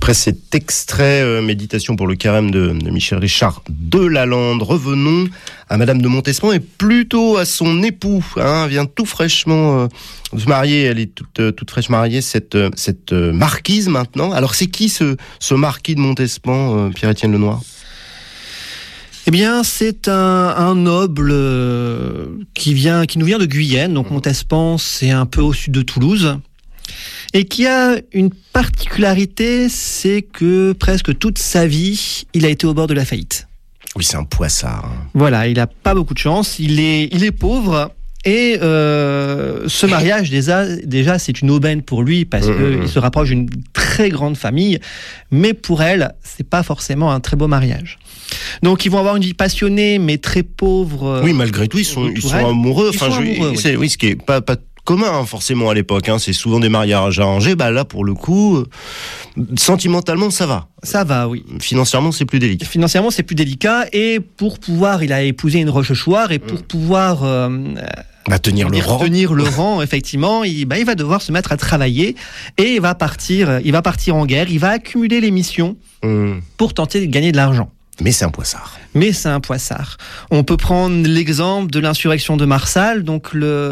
Après cet extrait Méditation pour le carême de Michel Richard de Lalande, revenons à Madame de Montespan et plutôt à son époux. Elle vient tout fraîchement de se marier, elle est toute fraîche mariée, cette marquise maintenant. Alors c'est qui ce marquis de Montespan, Pierre-Étienne Lenoir ? Eh bien, c'est un noble qui nous vient de Guyenne. Donc Montespan, c'est un peu au sud de Toulouse. Et qui a une particularité, c'est que presque toute sa vie, il a été au bord de la faillite. Oui, c'est un poissard. Voilà, il n'a pas beaucoup de chance, il est pauvre, et ce mariage, déjà c'est une aubaine pour lui, parce qu'il se rapproche d'une très grande famille, mais pour elle, c'est pas forcément un très beau mariage. Donc ils vont avoir une vie passionnée, mais très pauvre. Oui, malgré tout, ils sont amoureux. Oui, ce qui est pas commun forcément à l'époque, c'est souvent des mariages arrangés. Là pour le coup, sentimentalement ça va, oui. Financièrement c'est plus délicat. Et pour pouvoir, il a épousé une Rochechouart, et pour pouvoir tenir le rang, effectivement, il va devoir se mettre à travailler, et il va partir en guerre, il va accumuler les missions pour tenter de gagner de l'argent. Mais c'est un poissard. On peut prendre l'exemple de l'insurrection de Marsal. Donc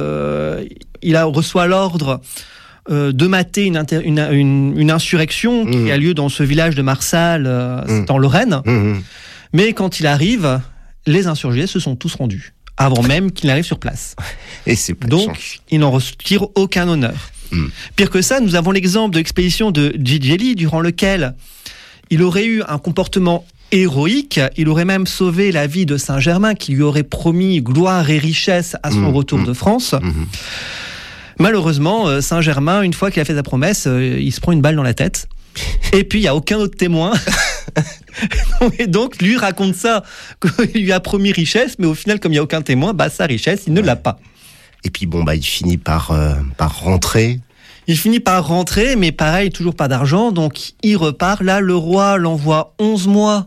il reçoit l'ordre de mater une insurrection qui a lieu dans ce village de Marsal, c'est en Lorraine. Mais quand il arrive, les insurgés se sont tous rendus, avant même qu'il n'arrive sur place. Et c'est pas donc, il n'en retire aucun honneur. Pire que ça, nous avons l'exemple de l'expédition de Gigeli, durant lequel il aurait eu un comportement héroïque. Il aurait même sauvé la vie de Saint-Germain, qui lui aurait promis gloire et richesse à son retour de France. Malheureusement, Saint-Germain, une fois qu'il a fait sa promesse, il se prend une balle dans la tête. Et puis, il n'y a aucun autre témoin. Et donc, lui raconte ça, qu'il lui a promis richesse, mais au final, comme il n'y a aucun témoin, sa richesse, il ne l'a pas. Et puis, il finit par rentrer. Il finit par rentrer, mais pareil, toujours pas d'argent, donc il repart. Là, le roi l'envoie 11 mois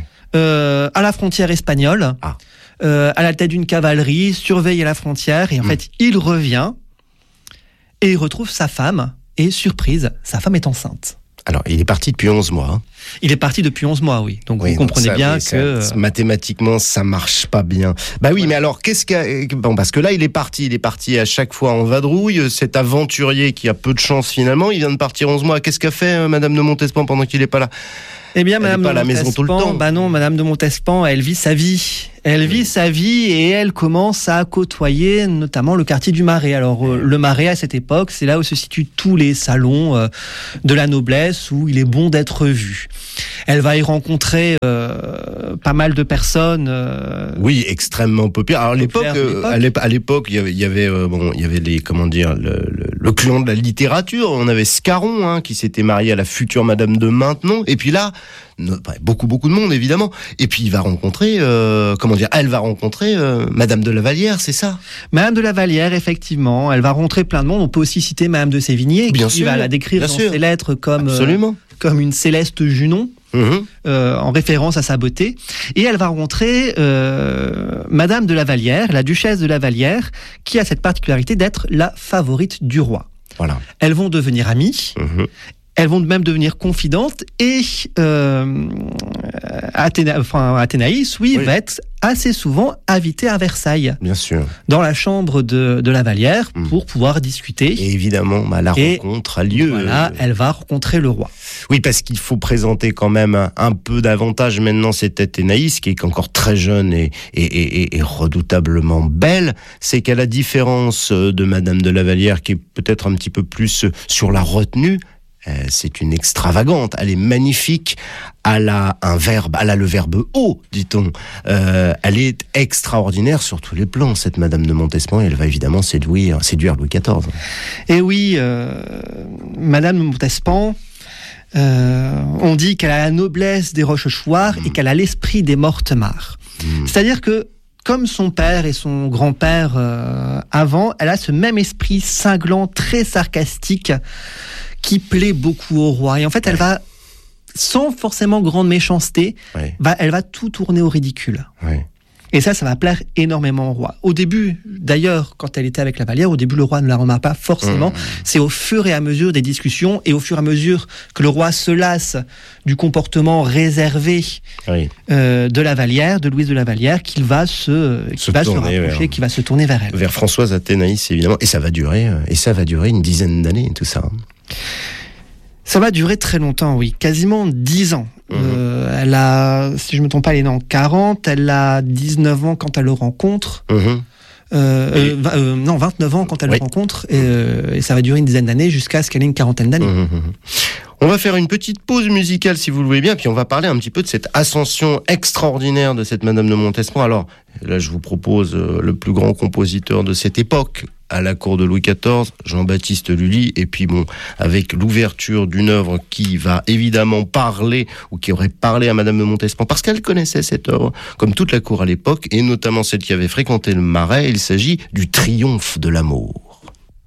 à la frontière espagnole, à la tête d'une cavalerie, surveiller la frontière, et en fait, il revient, et il retrouve sa femme, et surprise, sa femme est enceinte. Alors, il est parti depuis 11 mois. Il est parti depuis 11 mois, oui. Donc, vous comprenez bien que... mathématiquement, ça marche pas bien. Mais alors, parce que là, il est parti à chaque fois en vadrouille. Cet aventurier qui a peu de chance finalement, il vient de partir 11 mois. Qu'est-ce qu'a fait Madame de Montespan pendant qu'il n'est pas là ? Eh bien, Madame de Montespan, à la maison tout le temps. Non, Madame de Montespan, elle vit sa vie. Et elle commence à côtoyer notamment le quartier du Marais. Alors, le Marais, à cette époque, c'est là où se situent tous les salons de la noblesse, où il est bon d'être vu. Elle va y rencontrer pas mal de personnes. Oui, extrêmement populaires. Alors, à l'époque, il y avait les, le clan de la littérature. On avait Scarron, qui s'était marié à la future Madame de Maintenon. Et puis là, beaucoup de monde, évidemment. Et puis, il va rencontrer, elle va rencontrer Madame de la Vallière, c'est ça ? Madame de la Vallière, effectivement. Elle va rencontrer plein de monde. On peut aussi citer Madame de Sévigné, qui va la décrire dans ses lettres comme une Céleste Junon. En référence à sa beauté, et elle va rencontrer Madame de la Vallière, la duchesse de la Vallière, qui a cette particularité d'être la favorite du roi. Voilà. Elles vont devenir amies. Elles vont même devenir confidentes, et Athénaïs, va être assez souvent invitée à Versailles. Bien sûr. Dans la chambre de la Vallière, pour pouvoir discuter. Et évidemment, la rencontre a lieu. Voilà, elle va rencontrer le roi. Oui, parce qu'il faut présenter quand même un peu davantage maintenant cette Athénaïs, qui est encore très jeune et redoutablement belle. C'est qu'à la différence de Madame de la Vallière, qui est peut-être un petit peu plus sur la retenue, c'est une extravagante, elle est magnifique, elle a le verbe haut, dit-on. Elle est extraordinaire sur tous les plans, cette Madame de Montespan, et elle va évidemment séduire Louis XIV. Et oui, Madame de Montespan, on dit qu'elle a la noblesse des Rochechouart et qu'elle a l'esprit des Mortemart. C'est-à-dire que, comme son père et son grand-père avant, elle a ce même esprit cinglant, très sarcastique, qui plaît beaucoup au roi. Et en fait, elle va, sans forcément grande méchanceté, elle va tout tourner au ridicule. Et ça va plaire énormément au roi. Au début, d'ailleurs, quand elle était avec la Vallière, au début, le roi ne la remarque pas forcément. C'est au fur et à mesure des discussions et au fur et à mesure que le roi se lasse du comportement réservé de la Vallière, de Louise de la Vallière, qu'il va se rapprocher, qu'il va se tourner vers elle. Vers Françoise Athénaïs, évidemment. Et ça va durer une dizaine d'années, tout ça. Ça va durer très longtemps, oui. Quasiment 10 ans. Elle a, si je ne me trompe pas, elle est née en 40, elle a 19 ans quand elle le rencontre. 29 ans quand elle le rencontre, et ça va durer une dizaine d'années jusqu'à ce qu'elle ait une quarantaine d'années. On va faire une petite pause musicale, si vous le voulez bien, puis on va parler un petit peu de cette ascension extraordinaire de cette Madame de Montespan. Alors, là, je vous propose le plus grand compositeur de cette époque, à la cour de Louis XIV, Jean-Baptiste Lully, et puis bon, avec l'ouverture d'une œuvre qui va évidemment parler, ou qui aurait parlé à Madame de Montespan, parce qu'elle connaissait cette œuvre, comme toute la cour à l'époque, et notamment celle qui avait fréquenté le Marais. Il s'agit du Triomphe de l'amour.